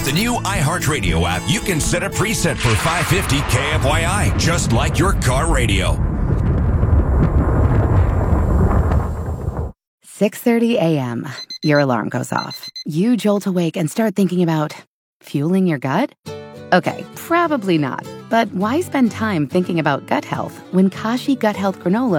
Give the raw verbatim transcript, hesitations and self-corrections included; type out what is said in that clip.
the new iHeartRadio app, you can set a preset for five fifty K F Y I, just like your car radio. six thirty a.m. Your alarm goes off. You jolt awake and start thinking about fueling your gut? Okay, probably not. But why spend time thinking about gut health when Kashi Gut Health Granola